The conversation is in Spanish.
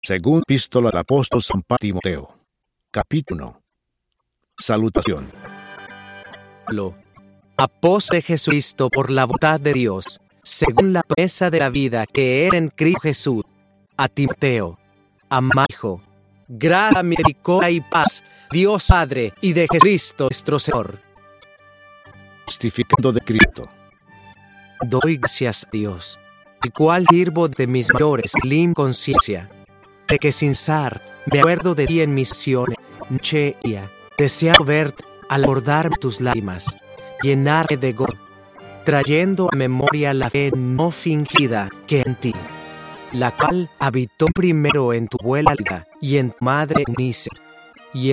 Según epístola del apóstol San Timoteo. Capítulo 1. Salutación. Apóstol de Jesucristo por la voluntad de Dios, según la promesa de la vida que era en Cristo Jesús, a Timoteo, amado Hijo, gracia, misericordia y paz, Dios Padre y de Jesucristo nuestro Señor. Testificando de Cristo. Doy gracias a Dios, el cual sirvo de mis mayores limpia conciencia, de que sin cesar me acuerdo de ti en mis oraciones, noche y día, deseando verte al acordarme tus lágrimas, llenarme de gozo, trayendo a memoria la fe no fingida que en ti, la cual habitó primero en tu abuela Lida y en tu madre Eunice,